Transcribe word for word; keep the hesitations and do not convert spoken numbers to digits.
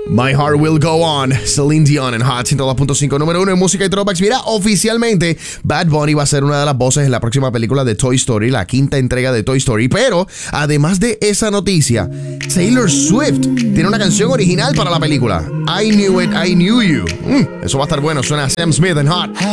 My Heart Will Go On, Celine Dion en Hot ciento dos punto cinco, número uno en música y throwbacks. Mira, oficialmente Bad Bunny va a ser una de las voces en la próxima película de Toy Story, la quinta entrega de Toy Story. Pero, además de esa noticia, Taylor Swift tiene una canción original para la película. I Knew It, I Knew You. Mm, eso va a estar bueno, suena a Sam Smith en Hot.